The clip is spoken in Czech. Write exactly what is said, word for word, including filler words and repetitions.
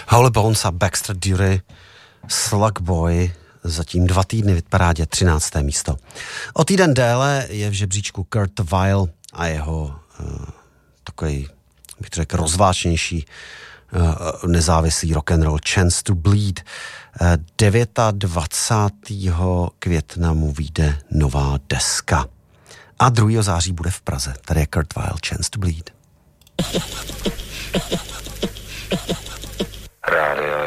Holly Bones a Baxter Dury, Slug Boy, zatím dva týdny v hitparádě, třinácté místo. O týden déle je v žebříčku Kurt Weill a jeho uh, takový, bych to řekl, rozvážnější uh, nezávislý rock'n'roll Chance to Bleed. Uh, dvacátého devátého května mu vyjde nová deska. A druhého září bude v Praze. Tady je Kurt Weill, Chance to Bleed.